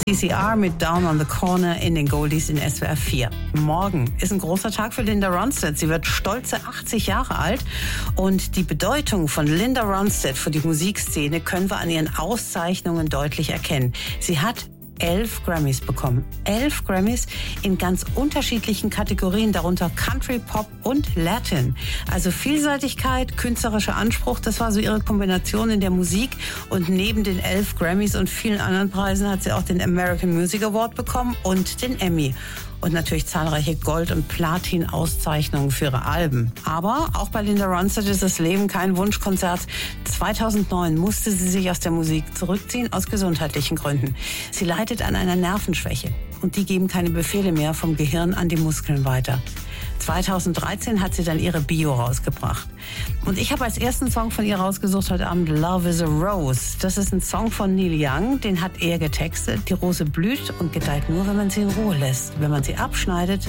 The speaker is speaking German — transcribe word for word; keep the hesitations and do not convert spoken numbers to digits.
C C R mit Down on the Corner in den Goldies in S W R vier. Morgen ist ein großer Tag für Linda Ronstadt. Sie wird stolze achtzig Jahre alt. Und die Bedeutung von Linda Ronstadt für die Musikszene können wir an ihren Auszeichnungen deutlich erkennen. Sie hat elf Grammys bekommen. Elf Grammys in ganz unterschiedlichen Kategorien, darunter Country, Pop und Latin. Also Vielseitigkeit, künstlerischer Anspruch, das war so ihre Kombination in der Musik. Und neben den elf Grammys und vielen anderen Preisen hat sie auch den American Music Award bekommen und den Emmy. Und natürlich zahlreiche Gold- und Platin-Auszeichnungen für ihre Alben. Aber auch bei Linda Ronstadt ist das Leben kein Wunschkonzert. zweitausendneun musste sie sich aus der Musik zurückziehen, aus gesundheitlichen Gründen. Sie leidet an einer Nervenschwäche und die geben keine Befehle mehr vom Gehirn an die Muskeln weiter. zweitausenddreizehn hat sie dann ihre Bio rausgebracht. Und ich habe als ersten Song von ihr rausgesucht heute Abend Love is a Rose. Das ist ein Song von Neil Young, den hat er getextet. Die Rose blüht und gedeiht nur, wenn man sie in Ruhe lässt. Wenn man sie abschneidet,